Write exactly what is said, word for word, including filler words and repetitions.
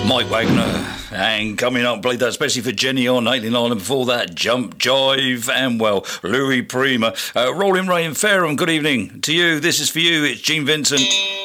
Mike Wagner, and coming up, played that especially for Jenny on eighty-nine, and before that, Jump Jive, and well, Louis Prima. Uh, Rolling Ray and Fairham, good evening to you. This is for you, it's Gene Vincent.